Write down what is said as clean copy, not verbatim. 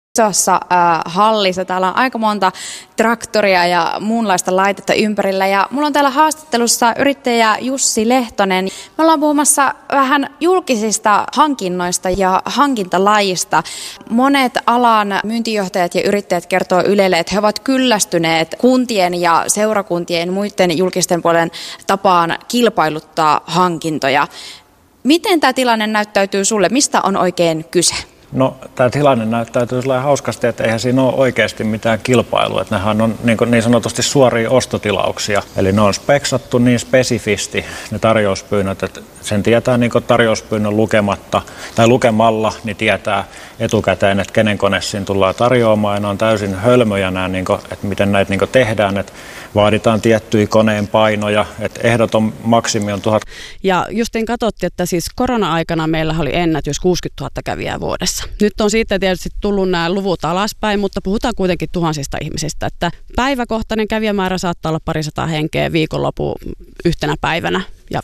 isossa hallissa. Täällä on aika monta traktoria ja muunlaista laitetta ympärillä. Ja mulla on täällä haastattelussa yrittäjä Jussi Lehtonen. Me ollaan puhumassa vähän julkisista hankinnoista ja hankintalajista. Monet alan myyntijohtajat ja yrittäjät kertoo Ylelle, että he ovat kyllästyneet kuntien ja seurakuntien muiden julkisten puolen tapaan kilpailuttaa hankintoja. Miten tämä tilanne näyttäytyy sulle? Mistä on oikein kyse? No, tämä tilanne näyttäytyy sellainen hauskasti, että eihän siinä ole oikeasti mitään kilpailua. Että nehän on niin sanotusti suoria ostotilauksia. Eli ne on speksattu niin spesifisti, ne tarjouspyynnöt, että sen tietää niin tarjouspyynnön lukematta tai lukemalla, niin tietää etukäteen, että kenen kone siinä tullaan tarjoamaan. Ja ne on täysin hölmöjä nämä, että miten näitä tehdään, että vaaditaan tiettyjä koneen painoja, että ehdoton maksimi on 1000. Ja justiin katsottiin, että siis korona-aikana meillä oli ennätys 60 000 kävijää vuodessa. Nyt on siitä tietysti tullut nämä luvut alaspäin, mutta puhutaan kuitenkin tuhansista ihmisistä, että päiväkohtainen kävijämäärä saattaa olla 200 henkeä viikonloppu yhtenä päivänä. Ja